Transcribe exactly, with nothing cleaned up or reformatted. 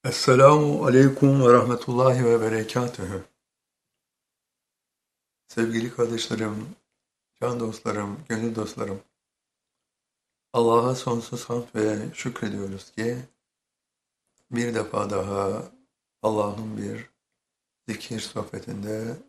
Esselamu aleyküm ve rahmetullahi ve berekatühü. Sevgili kardeşlerim, can dostlarım, gönül dostlarım. Allah'a sonsuz hamd ve şükrediyoruz ki bir defa daha Allah'ın bir zikir sohbetinde